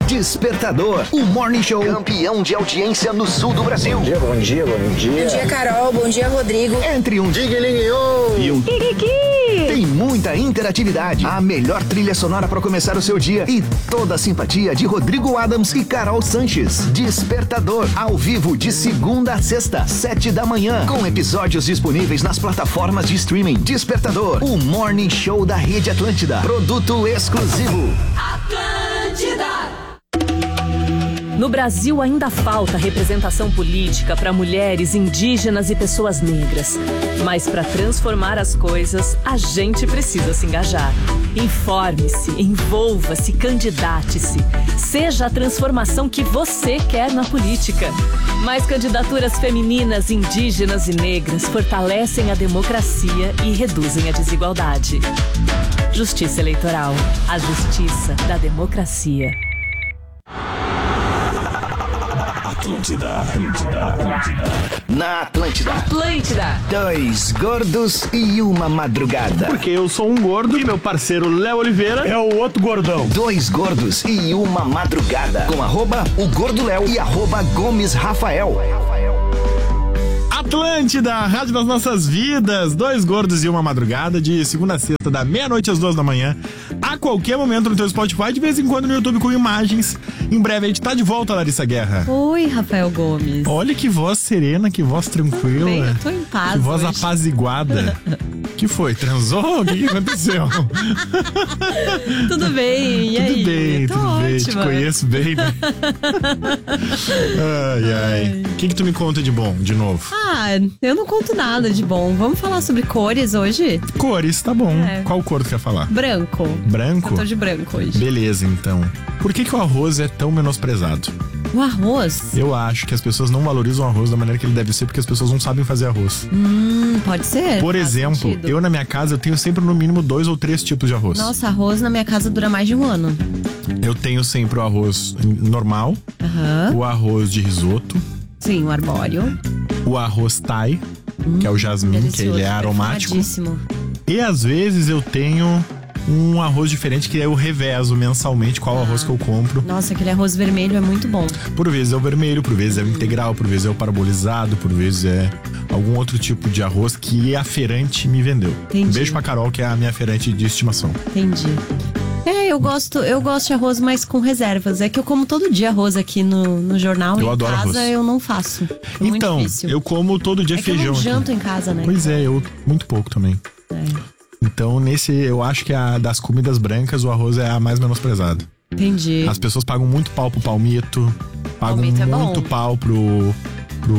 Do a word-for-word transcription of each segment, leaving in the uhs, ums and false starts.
Despertador, o Morning Show campeão de audiência no sul do Brasil. Bom dia, bom dia, bom dia. Bom dia, Carol. Bom dia, Rodrigo. Entre um Diguelinho e um tem muita interatividade. A melhor trilha sonora para começar o seu dia e toda a simpatia de Rodrigo Adams e Carol Sanches. Despertador, ao vivo de segunda a sexta, sete da manhã, com episódios disponíveis nas plataformas de streaming. Despertador, o Morning Show da Rede Atlântida. Produto exclusivo. Atlântida. No Brasil ainda falta representação política para mulheres, indígenas e pessoas negras. Mas para transformar as coisas, a gente precisa se engajar. Informe-se, envolva-se, candidate-se. Seja a transformação que você quer na política. Mais candidaturas femininas, indígenas e negras fortalecem a democracia e reduzem a desigualdade. Justiça Eleitoral. A justiça da democracia. Atlântida, Atlântida, Atlântida. Na Atlântida. Atlântida. Dois gordos e uma madrugada. Porque eu sou um gordo e meu parceiro Léo Oliveira é o outro gordão. Dois gordos e uma madrugada. Com arroba o Gordo Léo e arroba Gomes Rafael. Atlântida, rádio das nossas vidas. Dois gordos e uma madrugada, de segunda a sexta, da meia-noite às duas da manhã. A qualquer momento no teu Spotify, de vez em quando no YouTube com imagens. Em breve a gente tá de volta, Larissa Guerra. Oi, Rafael Gomes. Olha que voz serena, que voz tranquila. Bem, eu tô em paz. Que voz hoje. Apaziguada. Que foi? Transou? O que, que aconteceu? Tudo bem, e tudo aí? bem, tô tudo ótima. bem. Te conheço bem, né? Ai, ai. O que, que tu me conta de bom, de novo? Ah, eu não conto nada de bom. Vamos falar sobre cores hoje? Cores, tá bom. É. Qual cor tu quer falar? Branco. Branco? Eu tô de branco hoje. Beleza, então. Por que, que o arroz é tão menosprezado? O arroz? Eu acho que as pessoas não valorizam o arroz da maneira que ele deve ser, porque as pessoas não sabem fazer arroz. Hum, pode ser. Por Faz exemplo, sentido. eu na minha casa eu tenho sempre no mínimo dois ou três tipos de arroz. Nossa, arroz na minha casa dura mais de um ano. Eu tenho sempre o arroz normal, Aham. o arroz de risoto, Sim, o arbóreo. o arroz thai, que é o jasmim, Delicioso, que ele é aromático. perfumadíssimo. E às vezes eu tenho um arroz diferente que eu revezo mensalmente qual arroz que eu compro. Nossa, aquele arroz vermelho é muito bom. Por vezes é o vermelho, por vezes é o integral, por vezes é o parabolizado, por vezes é algum outro tipo de arroz que a feirante me vendeu. Entendi. Um beijo pra Carol, que é a minha feirante de estimação. Entendi. É, eu gosto, eu gosto de arroz, mas com reservas. É que eu como todo dia arroz aqui no, no jornal. Eu em adoro casa arroz. eu não faço. É muito Então, difícil. eu como todo dia é que feijão eu não aqui. janto em casa, né? Pois é, eu muito pouco também. É, Então, nesse, eu acho que a das comidas brancas, o arroz é a mais menosprezada. entendi. As pessoas pagam muito pau pro palmito, pagam Palmito é muito bom. pau pro pro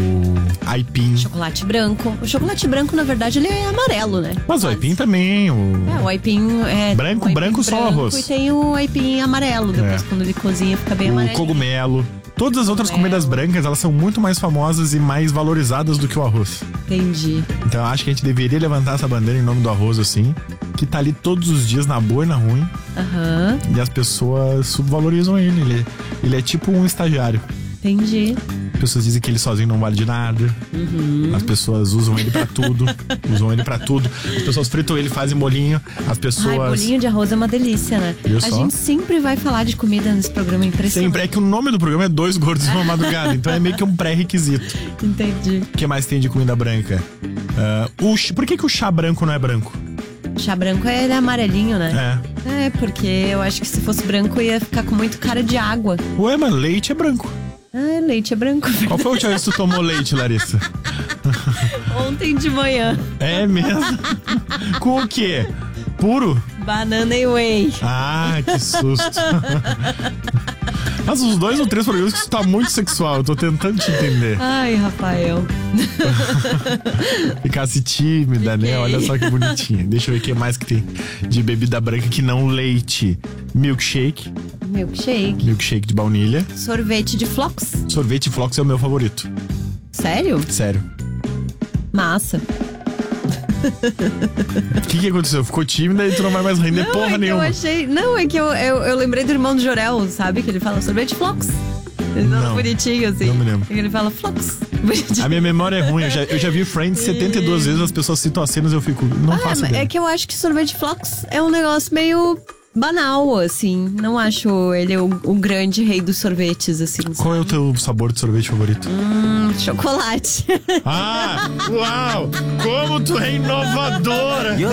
aipim. Chocolate branco. O chocolate branco, na verdade, ele é amarelo, né? Mas o aipim também, o É, o aipim é... Branco, o aipim branco só o arroz. E tem o aipim amarelo. Depois, É. quando ele cozinha, fica bem o amarelo. cogumelo. Todas as outras Cogumelo. comidas brancas, elas são muito mais famosas e mais valorizadas do que o arroz. Entendi. Então eu acho que a gente deveria levantar essa bandeira em nome do arroz, assim, que tá ali todos os dias, na boa e na ruim, Aham, e as pessoas subvalorizam ele. Ele, ele é tipo um estagiário. entendi. As pessoas dizem que ele sozinho não vale de nada. Uhum. As pessoas usam ele pra tudo. usam ele pra tudo. As pessoas fritam ele, fazem molinho. As pessoas... Ai, bolinho de arroz é uma delícia, né? Viu A só? gente sempre vai falar de comida nesse programa, impressionante. Sempre. É que o nome do programa é Dois Gordos e uma Madrugada. Então é meio que um pré-requisito. Entendi. O que mais tem de comida branca? Ah, o ch- Por que, que o chá branco não é branco? Chá branco é ele é amarelinho, né? É. É, porque eu acho que se fosse branco ia ficar com muito cara de água. Ué, mas leite é branco. Ah, leite é branco. Qual foi a última vez que tu tomou leite, Larissa? Ontem de manhã. É mesmo? Com o quê? Puro? Banana e whey. Ah, que susto. Mas os dois ou três programas que tu tá muito sexual. Eu tô tentando te entender. Ai, Rafael. Ficasse tímida, né? Fiquei. Olha só que bonitinha. Deixa eu ver o que mais que tem de bebida branca que não leite. Milkshake. Milkshake. Milkshake de baunilha. Sorvete de flocos. Sorvete Flocos é o meu favorito. Sério? Sério. Massa. O que que aconteceu? Ficou tímida e tu não vai mais render Não, porra é que nenhuma. eu achei. Não, é que eu, eu, eu lembrei do irmão do Jorel, sabe? Que ele fala sorvete flocos. Ele Não, não, bonitinho, assim. não me lembro. E ele fala flocos. Bonitinho. A minha memória é ruim. Eu já, eu já vi Friends setenta e duas vezes, as pessoas citam as cenas e eu fico, não Ah, faço mas ideia. é que eu acho que sorvete flocos é um negócio meio banal, assim. Não acho ele o, o grande rei dos sorvetes, assim. Qual é o teu sabor de sorvete favorito? Hum, chocolate. Ah, uau! Como tu é inovadora!